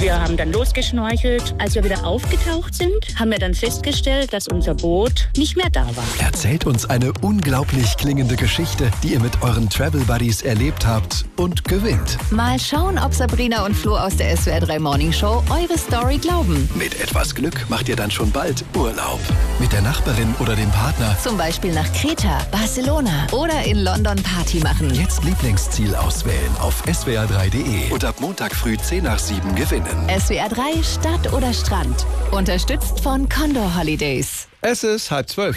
Wir haben dann losgeschnorchelt. Als wir wieder aufgetaucht sind, haben wir dann festgestellt, dass unser Boot nicht mehr da war. Erzählt uns eine unglaublich klingende Geschichte, die ihr mit euren Travel Buddies erlebt habt und gewinnt. Mal schauen, ob Sabrina und Flo aus der SWR 3 Morning Show eure Story glauben. Mit etwas Glück macht ihr dann schon bald Urlaub. Mit der Nachbarin oder dem Partner. Zum Beispiel nach Kreta, Barcelona oder in London Party machen. Jetzt Lieblingsziel auswählen auf swr3.de und ab Montag früh 6:10 gewinnen. SWR 3 Stadt oder Strand. Unterstützt von Condor Holidays. Es ist 11:30.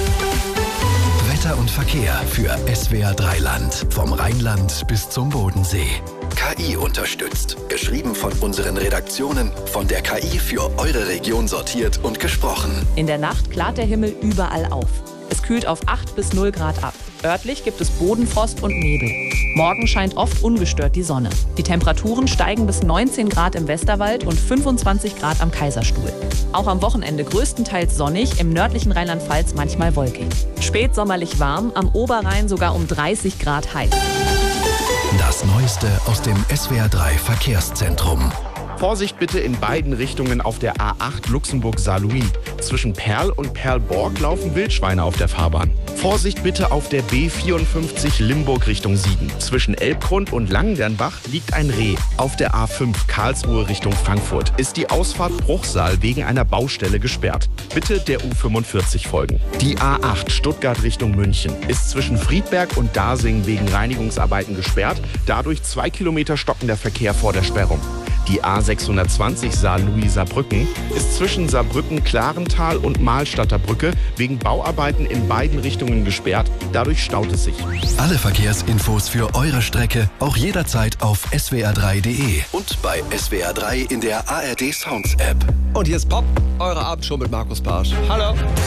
Wetter und Verkehr für SWR 3 Land. Vom Rheinland bis zum Bodensee. KI unterstützt. Geschrieben von unseren Redaktionen. Von der KI für eure Region sortiert und gesprochen. In der Nacht klart der Himmel überall auf. Es kühlt auf 8 bis 0 Grad ab. Örtlich gibt es Bodenfrost und Nebel. Morgen scheint oft ungestört die Sonne. Die Temperaturen steigen bis 19 Grad im Westerwald und 25 Grad am Kaiserstuhl. Auch am Wochenende größtenteils sonnig, im nördlichen Rheinland-Pfalz manchmal wolkig. Spätsommerlich warm, am Oberrhein sogar um 30 Grad heiß. Das Neueste aus dem SWR 3 Verkehrszentrum. Vorsicht bitte in beiden Richtungen auf der A8 Luxemburg-Saarlouis. Zwischen Perl und Perlborg laufen Wildschweine auf der Fahrbahn. Vorsicht bitte auf der B54 Limburg Richtung Siegen. Zwischen Elbgrund und Langendernbach liegt ein Reh. Auf der A5 Karlsruhe Richtung Frankfurt ist die Ausfahrt Bruchsal wegen einer Baustelle gesperrt. Bitte der U45 folgen. Die A8 Stuttgart Richtung München ist zwischen Friedberg und Dasing wegen Reinigungsarbeiten gesperrt. Dadurch 2 Kilometer stockender Verkehr vor der Sperrung. Die A620 Saarlouis-Saarbrücken ist zwischen Saarbrücken-Klarental und Mahlstadter Brücke wegen Bauarbeiten in beiden Richtungen gesperrt. Dadurch staut es sich. Alle Verkehrsinfos für eure Strecke auch jederzeit auf swr3.de und bei SWR 3 in der ARD Sounds App. Und hier ist Pop, eure Abendshow mit Markus Barsch. Hallo.